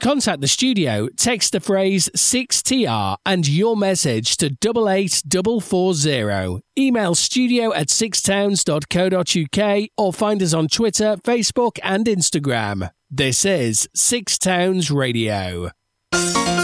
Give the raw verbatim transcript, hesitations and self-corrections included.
contact the studio, text the phrase six T R and your message to double eight four four zero. Email studio at sixtowns dot co dot uk or find us on Twitter, Facebook and Instagram. This is Six Towns Radio.